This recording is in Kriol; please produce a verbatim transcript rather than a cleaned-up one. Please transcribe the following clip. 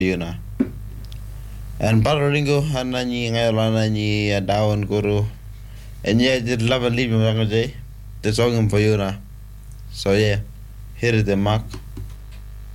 Yuna. And Bararingo Hanani Ngailani Down Guru. And yeah, did love and leave him, the song for Yuna. So yeah, here is the mark.